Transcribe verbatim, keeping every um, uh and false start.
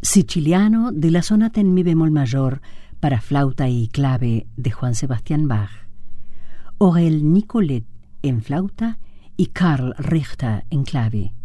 Siciliano de la sonata en mi bemol mayor para flauta y clave de Juan Sebastián Bach. Aurel Nicolet en flauta y Karl Richter en clave.